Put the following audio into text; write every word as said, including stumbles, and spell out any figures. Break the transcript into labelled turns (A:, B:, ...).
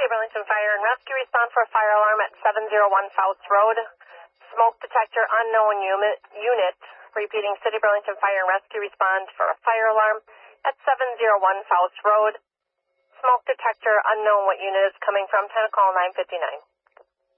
A: Burlington Fire and Rescue respond for a fire alarm at seven oh one South Road. Smoke detector unknown unit, unit. Repeating, City Burlington Fire and Rescue respond for a fire alarm at seven oh one South Road. Smoke detector unknown what unit is coming from. ten call nine fifty-nine.